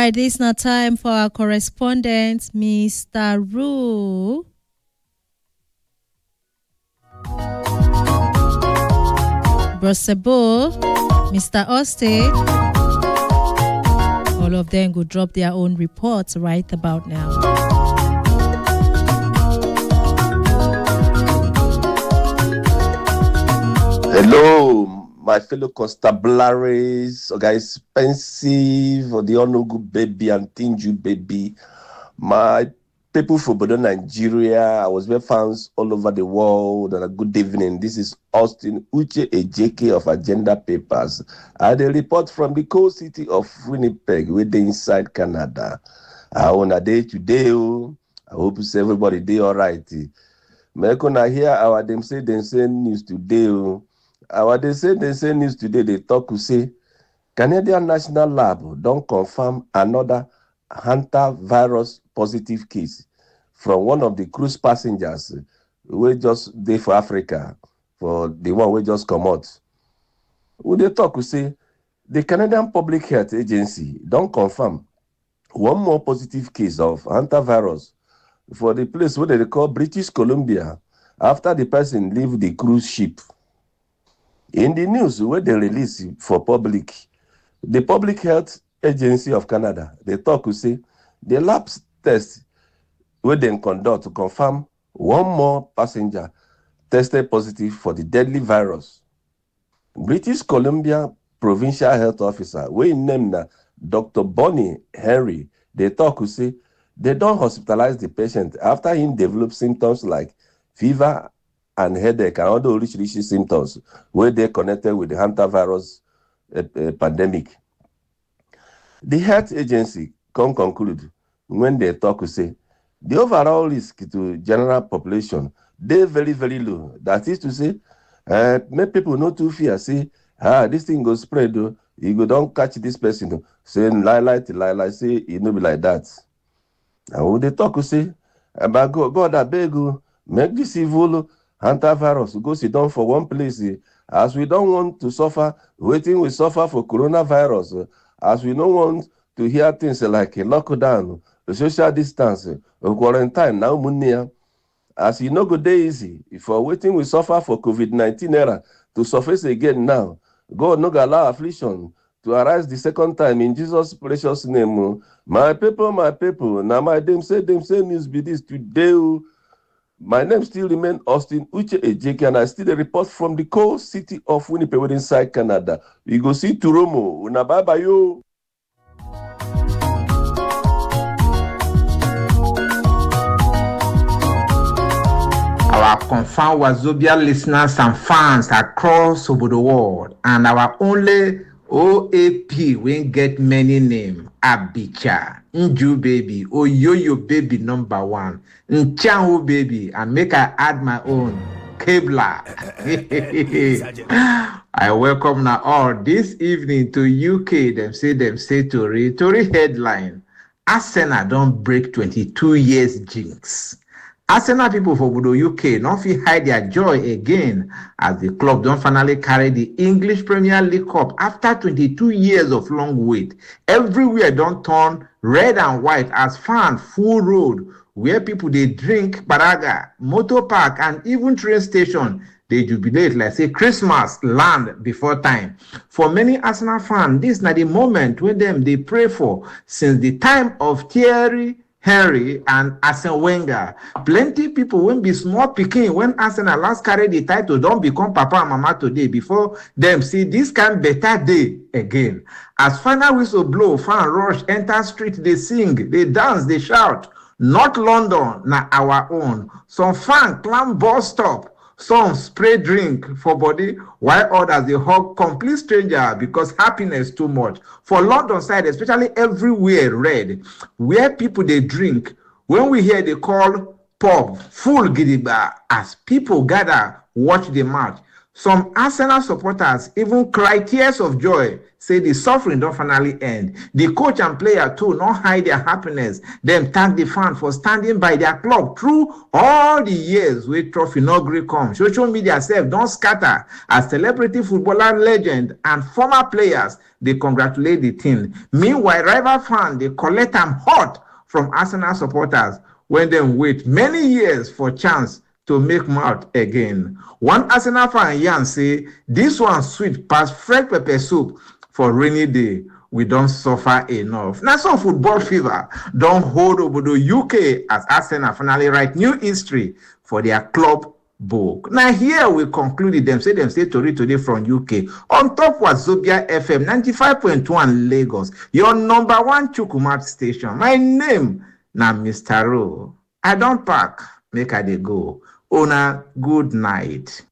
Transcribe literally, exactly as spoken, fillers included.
right, this now time for our correspondent, Mister Rue. Brosebo, Mister Austin. All of them will drop their own reports right about now. Hello, my fellow constabularies, okay, expensive, or the Onugu baby and Tinju baby, my people from Bodo, Nigeria. I was with fans all over the world, and a good evening. This is Austin Uche Ejeke of Agenda Papers. I had a report from the coast city of Winnipeg, with the inside Canada. I on a day today. I hope everybody day all right. Mekona hear our them say them say news today. Our they say they say news today. They talk to say Canadian National Lab don't confirm another hantavirus positive case from one of the cruise passengers we just there for Africa, for the one we just come out. We they talk to say the Canadian Public Health Agency don't confirm one more positive case of hantavirus for the place where they call British Columbia after the person leave the cruise ship. In the news where they release for public, the Public Health Agency of Canada, they talk to say the lab test where they conduct to confirm one more passenger tested positive for the deadly virus. British Columbia Provincial Health Officer, we named Doctor Bonnie Henry, they talk to say they don't hospitalize the patient after he developed symptoms like fever and headache and other rich, rich symptoms where they connected with the hantavirus uh, uh, pandemic. The health agency can conclude when they talk to say the overall risk to general population they very very low. That is to say, uh, make people not too fear. Say, ah, this thing go spread. Though. You go don't catch this person. Though. Saying lie lie to lie lie. Say it no be like that. And when they talk to say about God, God I beg you, make this evil hantavirus go sit down for one place. As we don't want to suffer, waiting we suffer for coronavirus. As we don't want to hear things like a lockdown, a social distance, a quarantine, now money. As you know, go day easy. If we're waiting we suffer for COVID nineteen era to surface again now, God no go allow affliction to arise the second time in Jesus' precious name. My people, my people, now my them say them say news be this today. My name still remains Austin Uche Ejeke, and I still a report from the coast city of Winnipeg inside Canada. We go see Turomo. Una bye bye yo. Our confirmed Wazobia listeners and fans across over the world, and our only O A P we get many names. Abicha, Nju baby, Oyoyo baby number one, Nchangu baby, and make I add my own, Kebla. I welcome now all this evening to U K. Them say them say Tory, Tory headline, Arsenal don't break twenty-two years jinx. Arsenal people for Bodo U K don't feel hide their joy again as the club don't finally carry the English Premier League Cup after twenty-two years of long wait. Everywhere don't turn red and white as fans full road where people they drink baraga, motor park and even train station. They jubilate like say Christmas land before time. For many Arsenal fans, this is not the moment when them they pray for since the time of Thierry Henry and Arsene Wenger. Plenty people won't be small picking when Arsenal last carried the title, don't become papa and mama today before them see this kind better day again. As final whistle blow, fan rush, enter street, they sing, they dance, they shout. Not London, not our own. Some fan climb bus stop. Some spray drink for body, while others they hug complete stranger because happiness too much. For London side, especially everywhere red, where people they drink, when we hear they call pub full gidigba as people gather watch the match. Some Arsenal supporters even cry tears of joy, say the suffering don't finally end. The coach and player too not hide their happiness. Them thank the fan for standing by their club through all the years wey trophy no gree come. Social media sef don scatter as celebrity footballer legend and former players dey congratulate the team. Meanwhile, rival fans dey collect am hot from Arsenal supporters when dem wait many years for chance to make mouth again. One Arsenal fan yarn say this one sweet pass fresh pepper soup for rainy day. We don't suffer enough. Now some football fever don't hold obodo U K as Arsenal finally write new history for their club book. Now here we concluded them say them say tori today from U K on top Wazobia F M ninety-five point one Lagos, your number one Chukumat station. My name na Mister Ro. I don't pack, make I dey go. Una good night.